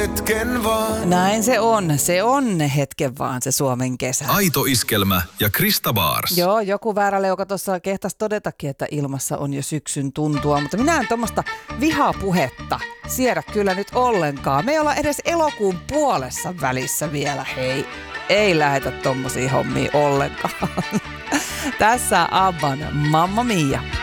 hetken vaan. Näin se on hetken vaan se Suomen kesä. Aito Iskelmä ja Krista Baars. Joo, joku vääräleuka tuossa kehtasi todetakin, että ilmassa on jo syksyn tuntua, mutta minä en tuommoista vihapuhetta siedä kyllä nyt ollenkaan. Me ei olla edes elokuun puolessa välissä vielä, hei. Ei lähetä tommosia hommia ollenkaan. Tässä Abban Mamma Mia.